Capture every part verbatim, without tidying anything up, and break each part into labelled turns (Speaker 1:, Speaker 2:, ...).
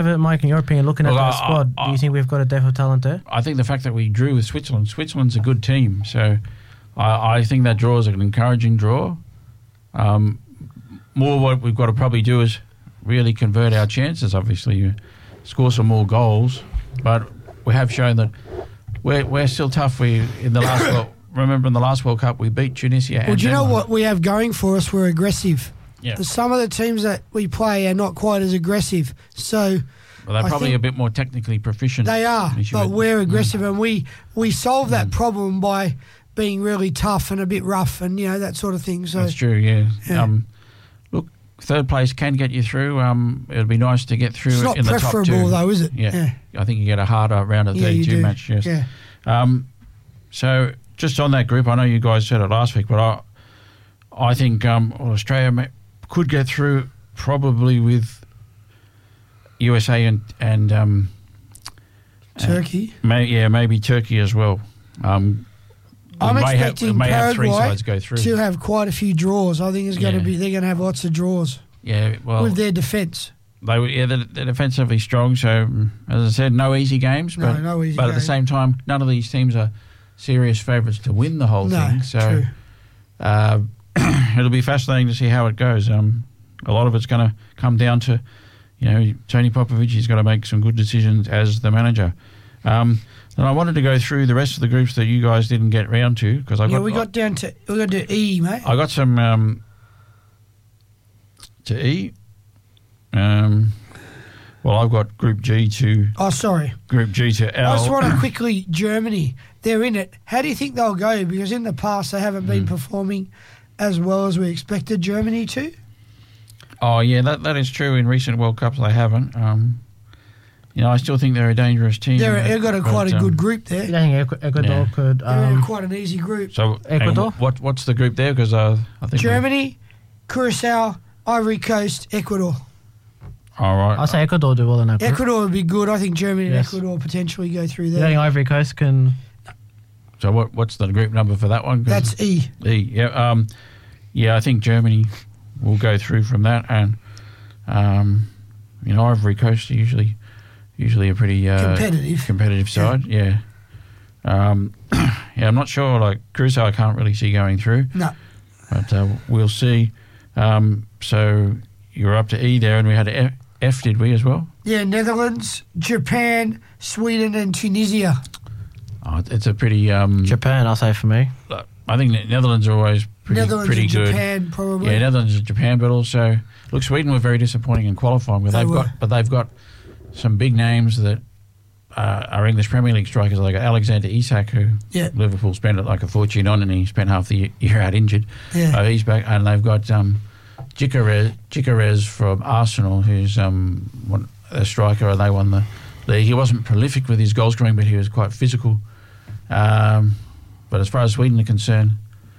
Speaker 1: Mike, in your opinion, looking
Speaker 2: Well,
Speaker 1: at
Speaker 2: I-
Speaker 1: the squad,
Speaker 2: I-
Speaker 1: do you think we've got a depth of talent there?
Speaker 2: I think the fact that we drew with Switzerland, Switzerland's a good team, so I, I think that draw is an encouraging draw. Um, more what we've got to probably do is really convert our chances, obviously, you score some more goals, but we have shown that we're, we're still tough. We in the last World, remember in the last World Cup we beat Tunisia and
Speaker 3: Well, do you know
Speaker 2: Denmark.
Speaker 3: what we have going for us? We're aggressive.
Speaker 2: Yeah.
Speaker 3: The- Some of the teams that we play are not quite as aggressive. So
Speaker 2: Well, they're
Speaker 3: I
Speaker 2: probably
Speaker 3: think
Speaker 2: a bit more technically proficient.
Speaker 3: they are,
Speaker 2: than you
Speaker 3: but
Speaker 2: would-
Speaker 3: we're aggressive, and we, we solve that
Speaker 2: Mm.
Speaker 3: problem by being really tough and a bit rough and, you know, that sort of thing. So
Speaker 2: That's true, yeah.
Speaker 3: Yeah.
Speaker 2: Um, look, third place can get you through. Um, it would be nice to get through
Speaker 3: it's not
Speaker 2: in the top two.
Speaker 3: preferable, though, is it?
Speaker 2: Yeah. I think you get a harder round of
Speaker 3: Yeah, you
Speaker 2: thirty-two
Speaker 3: do.
Speaker 2: match, yes.
Speaker 3: Yeah.
Speaker 2: Um, so just on that group, I know you guys said it last week, but I, I think um, well, Australia may, could get through probably with U S A and and um,
Speaker 3: Turkey.
Speaker 2: uh, may, yeah, maybe Turkey as well. Um, we
Speaker 3: I'm
Speaker 2: may have, we
Speaker 3: expecting
Speaker 2: may have three
Speaker 3: Paraguay
Speaker 2: sides go through.
Speaker 3: to have quite a few draws. I think it's going
Speaker 2: Yeah.
Speaker 3: to be they're going to have lots of draws
Speaker 2: Yeah, well,
Speaker 3: with their defence.
Speaker 2: they were, yeah, they're, they're defensively strong. So mm, as I said, no easy games,
Speaker 3: No,
Speaker 2: but
Speaker 3: no easy
Speaker 2: but at the
Speaker 3: games.
Speaker 2: same time, none of these teams are serious favourites to win the whole
Speaker 3: No,
Speaker 2: thing. So
Speaker 3: true.
Speaker 2: uh, it'll be fascinating to see how it goes. Um, a lot of it's going to come down to, you know, Tony Popovich. He's got to make some good decisions as the manager. Um, and I wanted to go through the rest of the groups that you guys didn't get round to because I
Speaker 3: Yeah,
Speaker 2: got
Speaker 3: we got down to we got to E, mate.
Speaker 2: I got some um, to E. Um, well, I've got Group G to
Speaker 3: Oh, sorry.
Speaker 2: Group G to L.
Speaker 3: I just want to quickly Germany. They're in it. How do you think they'll go? Because in the past they haven't
Speaker 2: Hmm.
Speaker 3: been performing as well as we expected Germany to.
Speaker 2: Oh, yeah, that that is true. In recent World Cups, they haven't. Um, you know, I still think they're a dangerous team.
Speaker 3: They're,
Speaker 2: but-
Speaker 3: they've got a
Speaker 2: but,
Speaker 3: quite a
Speaker 2: um,
Speaker 3: good group there.
Speaker 1: I think Ecu- Ecuador
Speaker 2: Yeah.
Speaker 1: could.
Speaker 3: They're in
Speaker 1: Um,
Speaker 3: quite an easy group.
Speaker 2: So,
Speaker 1: Ecuador?
Speaker 2: and what what's the group there? Because uh, I think
Speaker 3: Germany, Curacao, Ivory Coast, Ecuador.
Speaker 2: All right.
Speaker 1: I'll say Ecuador do well in that group.
Speaker 3: Ecuador would be good. I think Germany and
Speaker 1: Yes.
Speaker 3: Ecuador potentially go through
Speaker 1: Yeah, I
Speaker 3: there.
Speaker 1: think Ivory Coast can.
Speaker 2: So what what's the group number for that one? 'Cause
Speaker 3: That's E.
Speaker 2: E. Yeah. Um, yeah, I think Germany will go through from that, and um, you know, Ivory Coast are usually usually a pretty uh,
Speaker 3: Competitive.
Speaker 2: competitive side. Yeah. Um, yeah, I'm not sure. Like Crusoe, I can't really see going through,
Speaker 3: No.
Speaker 2: but uh, we'll see. Um, so you're up to E there, and we had F, F, did we as well?
Speaker 3: Yeah, Netherlands, Japan, Sweden, and Tunisia.
Speaker 2: Oh, it's a pretty. Um,
Speaker 1: Japan, I'll say for me.
Speaker 2: I think the Netherlands are always pretty,
Speaker 3: Netherlands
Speaker 2: pretty
Speaker 3: and
Speaker 2: good.
Speaker 3: Japan, probably.
Speaker 2: Yeah, Netherlands and Japan, but also look, Sweden were very disappointing in qualifying. But
Speaker 3: They
Speaker 2: they've
Speaker 3: were.
Speaker 2: got, but they've got some big names that uh, are English Premier League strikers, like Alexander Isak, who
Speaker 3: Yeah.
Speaker 2: Liverpool spent like a fortune on, and he spent half the year out injured.
Speaker 3: Yeah.
Speaker 2: Uh, he's back, and they've got um, Gyökeres, Gyökeres from Arsenal, who's um, one, a striker, and they won the league. He wasn't prolific with his goal scoring, but he was quite physical. Um, but as far as Sweden are concerned,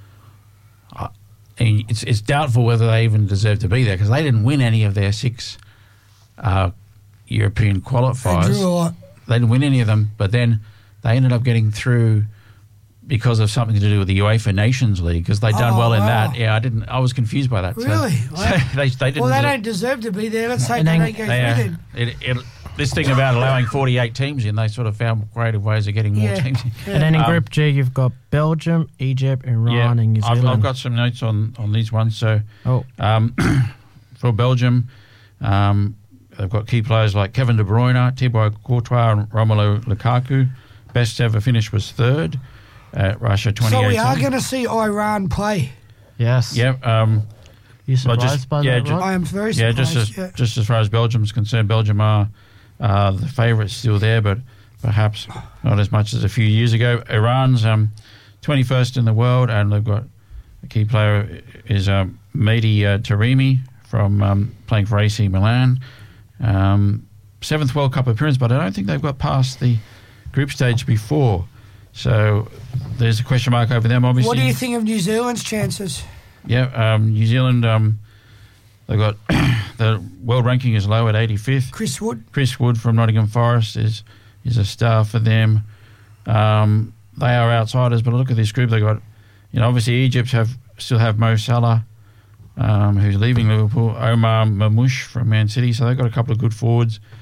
Speaker 2: I, and it's it's doubtful whether they even deserve to be there because they didn't win any of their six uh, European
Speaker 3: They
Speaker 2: qualifiers.
Speaker 3: drew a lot.
Speaker 2: They didn't win any of them, but then they ended up getting through because of something to do with the UEFA Nations League because they'd done
Speaker 3: Oh,
Speaker 2: well in
Speaker 3: wow.
Speaker 2: that. Yeah, I didn't. I was confused by that. So-
Speaker 3: Really?
Speaker 2: So, they, they didn't.
Speaker 3: Well, they
Speaker 2: deserve-
Speaker 3: don't deserve to be there. Let's say
Speaker 1: And
Speaker 3: they
Speaker 1: then-
Speaker 3: don't go
Speaker 2: they, uh,
Speaker 3: through then.
Speaker 2: it, it, this thing about allowing forty-eight teams in, they sort of found creative ways of getting more
Speaker 3: Yeah.
Speaker 2: teams in.
Speaker 3: Yeah.
Speaker 1: And then in
Speaker 2: Um,
Speaker 1: Group G, you've got Belgium, Egypt, Iran, and New
Speaker 2: I've,
Speaker 1: Zealand.
Speaker 2: I've got some notes on, on these ones. So
Speaker 1: Oh,
Speaker 2: um, for Belgium, um, they've got key players like Kevin De Bruyne, Thibaut Courtois, and Romelu Lukaku. Best ever finish was third at Russia twenty eighteen.
Speaker 3: So we are going to see Iran play.
Speaker 1: yes.
Speaker 2: Yeah, um,
Speaker 1: You
Speaker 2: Well,
Speaker 1: surprised
Speaker 2: just-
Speaker 1: by
Speaker 2: yeah,
Speaker 1: that,
Speaker 2: just-
Speaker 1: Rod?
Speaker 3: I am very
Speaker 2: yeah,
Speaker 3: surprised.
Speaker 2: just as
Speaker 3: yeah.
Speaker 2: just as far as Belgium's concerned, Belgium are uh, the favourites still there, but perhaps not as much as a few years ago. Iran's um, twenty-first in the world, and they've got a key player is um, Mehdi uh, Taremi from um, playing for A C Milan. Um, seventh World Cup appearance, but I don't think they've got past the group stage before. So there's a question mark over them, obviously.
Speaker 3: What do you think of New Zealand's chances?
Speaker 2: Yeah, um, New Zealand, um, they've got the world ranking is low at eighty-fifth.
Speaker 3: Chris Wood?
Speaker 2: Chris Wood from Nottingham Forest is is a star for them. Um, they are outsiders, but look at this group. They got, you know, obviously Egypt have still have Mo Salah, um, who's leaving Liverpool. Omar Mamouche from Man City, so they've got a couple of good forwards.